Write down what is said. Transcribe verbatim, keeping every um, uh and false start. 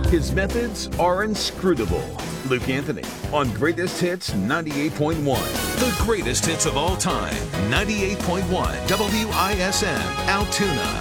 His methods are inscrutable. Luke Anthony on Greatest Hits ninety-eight point one. The greatest hits of all time. ninety-eight point one W I S N, Altoona.